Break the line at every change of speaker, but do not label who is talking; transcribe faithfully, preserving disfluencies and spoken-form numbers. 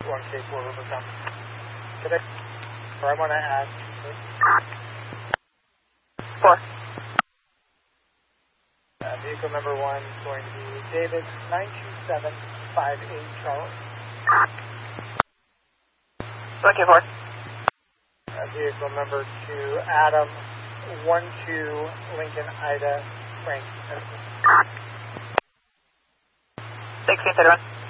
one K four Rivercom. Today, or I want to add.
Four.
Uh, vehicle number one is going to be David nine two seven five eight Charlie.
one K four.
Uh, vehicle number two Adam one two Lincoln Ida Frank.
sixteen thirty-one.